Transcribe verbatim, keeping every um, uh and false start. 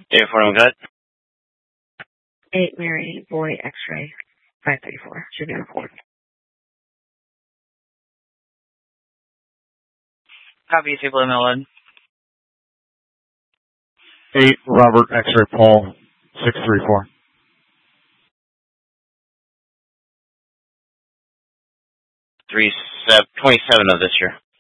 Data for him, good. eight Mary, boy, X-ray, five thirty-four. Should be on hold. Copy, table in Milan. eight Robert X-ray Paul, six three four. Three, seven, twenty-seven of this year.